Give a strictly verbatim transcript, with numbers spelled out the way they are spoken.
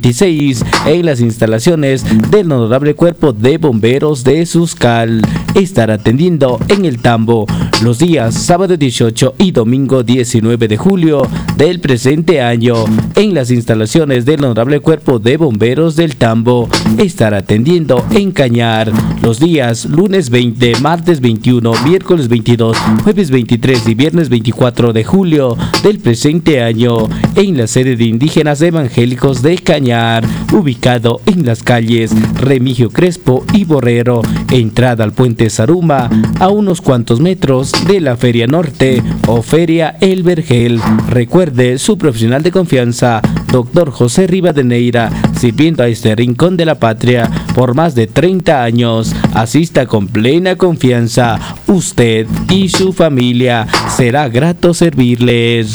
veintiséis en las instalaciones del Honorable Cuerpo de Bomberos de Suscal. Estará atendiendo en el Tambo los días sábado dieciocho y domingo diecinueve de julio del presente año en las instalaciones del Honorable Cuerpo de Bomberos del Tambo. Estará atendiendo en Cañar los días lunes veinte, martes veintiuno, miércoles veintidós, jueves veintitrés y viernes veinticuatro de julio del presente año en la sede de Indígenas Evangélicos de Cañar, ubicado en las calles Remigio Crespo y Borrero, entrada al puente Zaruma, a unos cuantos metros de la Feria Norte o Feria El Vergel. Recuerde, su profesional de confianza, doctor José Rivadeneira, sirviendo a este rincón de la patria por más de treinta años. Asista con plena confianza. Usted y su familia, será grato servirles.